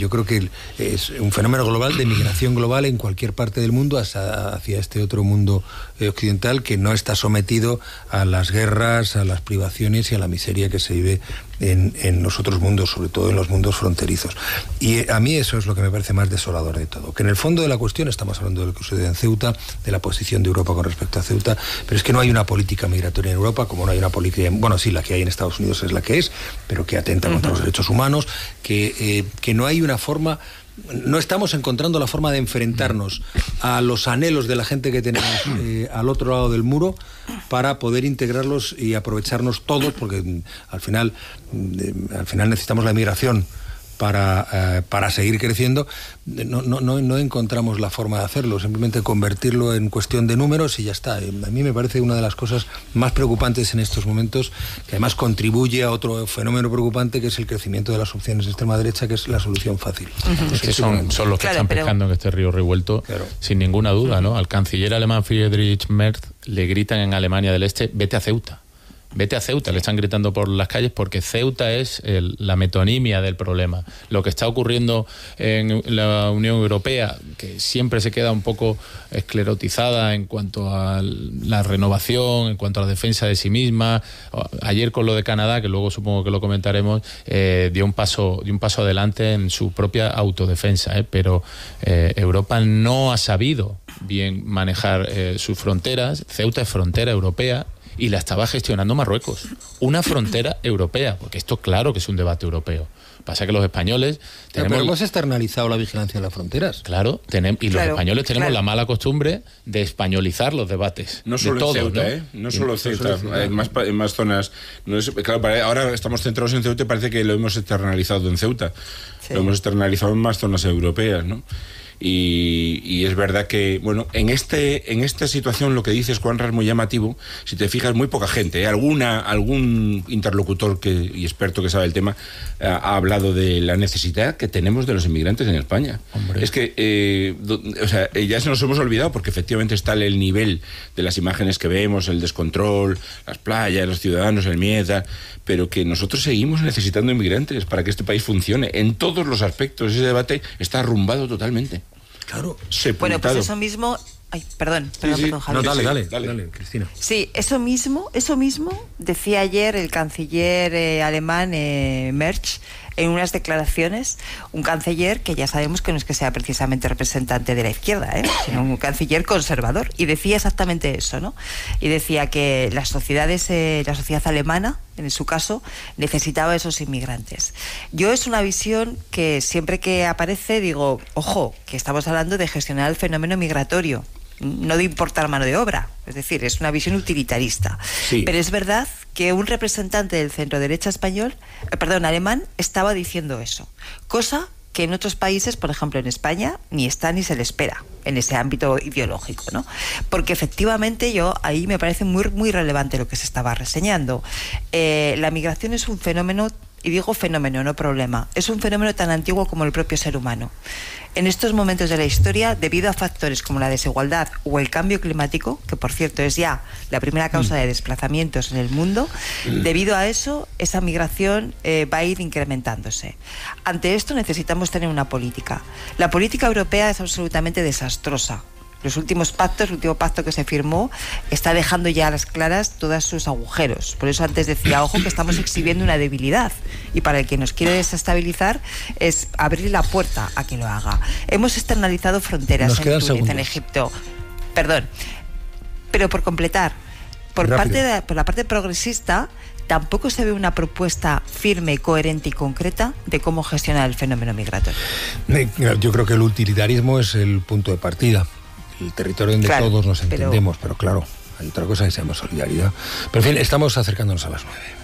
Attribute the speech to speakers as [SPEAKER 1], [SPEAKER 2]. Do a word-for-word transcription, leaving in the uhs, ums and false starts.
[SPEAKER 1] yo creo que es un fenómeno global de migración global en cualquier parte del mundo hacia, hacia este otro mundo eh, occidental que no está sometido a las guerras, a las privaciones y a la miseria que se vive en, en los otros mundos, sobre todo en los mundos fronterizos. Y eh, a mí eso es lo que me parece más desolador de todo, que en el fondo de la cuestión estamos hablando de lo que sucede en Ceuta, de la posición de Europa con respecto a Ceuta, pero es que no hay una política migratoria en Europa, como no hay una política, bueno, sí, la que hay en Estados Unidos es la que es, pero que atenta contra uh-huh. los derechos humanos, que, eh, que no hay una forma, no estamos encontrando la forma de enfrentarnos a los anhelos de la gente que tenemos eh, al otro lado del muro para poder integrarlos y aprovecharnos todos, porque al final, eh, al final necesitamos la migración para, eh, para seguir creciendo. No, no, no, no encontramos la forma de hacerlo, simplemente convertirlo en cuestión de números y ya está. A mí me parece una de las cosas más preocupantes en estos momentos, que además contribuye a otro fenómeno preocupante, que es el crecimiento de las opciones de extrema derecha, que es la solución fácil.
[SPEAKER 2] Uh-huh. Es que son, son los que claro, están pero... pescando en este río revuelto, claro. sin ninguna duda, ¿no? Al canciller alemán Friedrich Merz le gritan en Alemania del Este, vete a Ceuta. Vete a Ceuta, le están gritando por las calles porque Ceuta es el, la metonimia del problema. Lo que está ocurriendo en la Unión Europea, que siempre se queda un poco esclerotizada en cuanto a la renovación, en cuanto a la defensa de sí misma. Ayer con lo de Canadá, que luego supongo que lo comentaremos, eh, dio un paso, dio un paso adelante en su propia autodefensa, eh, pero eh, Europa no ha sabido bien manejar eh, sus fronteras. Ceuta es frontera europea y la estaba gestionando Marruecos, una frontera europea, porque esto claro que es un debate europeo. Pasa que los españoles tenemos...
[SPEAKER 1] Pero hemos externalizado la vigilancia de las fronteras.
[SPEAKER 2] Claro, tenemos, y
[SPEAKER 3] claro,
[SPEAKER 2] los españoles tenemos
[SPEAKER 3] claro.
[SPEAKER 2] la mala costumbre de españolizar los debates.
[SPEAKER 4] No solo
[SPEAKER 2] de todos,
[SPEAKER 4] en Ceuta,
[SPEAKER 2] ¿no?
[SPEAKER 4] ¿eh? No solo
[SPEAKER 2] y,
[SPEAKER 4] Ceuta, Ceuta. En, más, en más zonas. No es, claro, ahora estamos centrados en Ceuta y parece que lo hemos externalizado en Ceuta. Sí. Lo hemos externalizado en más zonas europeas, ¿no? Y, y es verdad que, bueno, en este en esta situación lo que dices, Juanra, es muy llamativo. Si te fijas, muy poca gente, ¿eh? Alguna algún interlocutor que, y experto que sabe el tema eh, ha hablado de la necesidad que tenemos de los inmigrantes en España. Hombre. Es que, eh, do, o sea, ya se nos hemos olvidado porque efectivamente está el nivel de las imágenes que vemos, el descontrol, las playas, los ciudadanos, el miedo, pero que nosotros seguimos necesitando inmigrantes para que este país funcione en todos los aspectos. Ese debate está arrumbado totalmente.
[SPEAKER 1] Claro.
[SPEAKER 3] Sepultado. Bueno, pues eso mismo... Ay, perdón, perdón,
[SPEAKER 1] sí, sí.
[SPEAKER 3] perdón, Javier.
[SPEAKER 1] No, dale, dale, dale, dale, Cristina.
[SPEAKER 3] Sí, eso mismo, eso mismo decía ayer el canciller eh, alemán eh, Merz en unas declaraciones, un canciller que ya sabemos que no es que sea precisamente representante de la izquierda, ¿eh? sino un canciller conservador, y decía exactamente eso, ¿no? Y decía que las sociedades, eh, la sociedad alemana, en su caso, necesitaba esos inmigrantes. Yo es una visión que siempre que aparece digo, ojo, que estamos hablando de gestionar el fenómeno migratorio, no de importar mano de obra, es decir, es una visión utilitarista. Sí. Pero es verdad que un representante del centro derecha español, eh, perdón, alemán, estaba diciendo eso, cosa que en otros países, por ejemplo en España, ni está ni se le espera en ese ámbito ideológico, ¿no? Porque efectivamente yo ahí me parece muy, muy relevante lo que se estaba reseñando. Eh, la migración es un fenómeno, y digo fenómeno, no problema, es un fenómeno tan antiguo como el propio ser humano. En estos momentos de la historia, debido a factores como la desigualdad o el cambio climático, que por cierto es ya la primera causa de desplazamientos en el mundo, debido a eso, esa migración eh, va a ir incrementándose. Ante esto necesitamos tener una política. La política europea es absolutamente desastrosa. Los últimos pactos, el último pacto que se firmó está dejando ya a las claras todos sus agujeros. Por eso antes decía, ojo, que estamos exhibiendo una debilidad. Y para el que nos quiere desestabilizar es abrir la puerta a que lo haga. Hemos externalizado fronteras en Túnez, en Egipto. Perdón. Pero por completar, por, parte de, por la parte progresista, tampoco se ve una propuesta firme, coherente y concreta de cómo gestionar el fenómeno migratorio.
[SPEAKER 1] Yo creo que el utilitarismo es el punto de partida. El territorio donde claro, todos nos entendemos, pero... pero claro, hay otra cosa que se llama solidaridad. Pero en fin, estamos acercándonos a las nueve.